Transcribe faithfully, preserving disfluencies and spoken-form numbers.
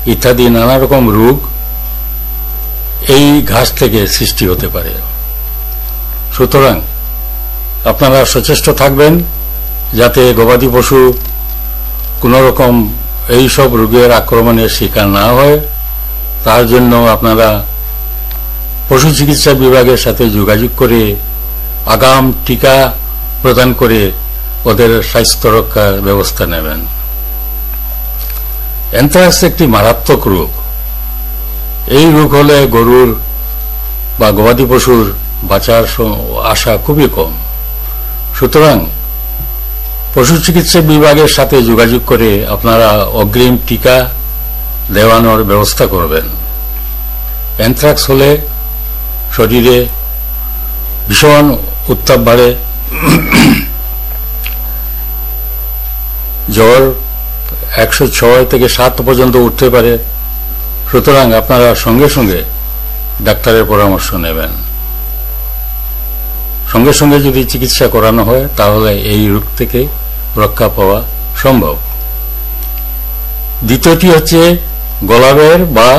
ইত্যাদি নানা রকম রোগ এই ঘাস থেকে সৃষ্টি হতে পারে। সুতরাং আপনারা সচেষ্ট থাকবেন যাতে গবাদি পশু কোনো রকম এই সব রোগের আক্রমণের শিকার না হয়। তার জন্য আপনারা পশু চিকিৎসা বিভাগের সাথে যোগাযোগ করে আগাম টিকা প্রদান করে ওদের স্বাস্থ্য রক্ষার ব্যবস্থা নেবেন। অ্যানথ্রাক্স একটি মারাত্মক রোগ। এই রোগ হলে গরুর বা গবাদি পশুর বাঁচার আশা খুবই কম। সুতরাং পশু চিকিৎসা বিভাগের সাথে যোগাযোগ করে আপনারা অগ্রিম টিকা দেওয়ানোর ব্যবস্থা করবেন। অ্যানথ্রাক্স হলে শরীরে ভীষণ উত্তাপ বাড়ে, জ্বর একশো ছয় থেকে সাত পর্যন্ত উঠতে পারে। সুতরাং আপনারা সঙ্গে সঙ্গে ডাক্তারের পরামর্শ নেবেন। সঙ্গে সঙ্গে যদি চিকিৎসা করানো হয় তাহলে এই রোগ থেকে রক্ষা পাওয়া সম্ভব। দ্বিতীয়টি হচ্ছে গলাবের বা